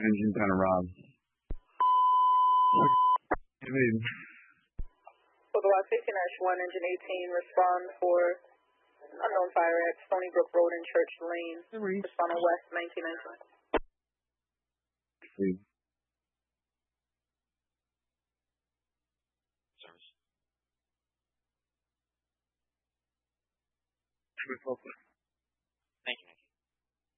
Engine down to Rob. What do you need? For the lot 15-1, engine 18, respond for unknown fire at Stony Brook Road and Church Lane. Respond on West 1999. Please. Service. Thank you.